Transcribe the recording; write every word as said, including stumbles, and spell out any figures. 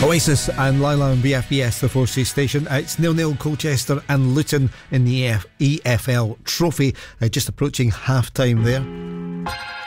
Oasis and Lila and B F B S, the Four C station. Uh, it's nil nil Colchester and Luton in the E F L Trophy, uh, just approaching half time there.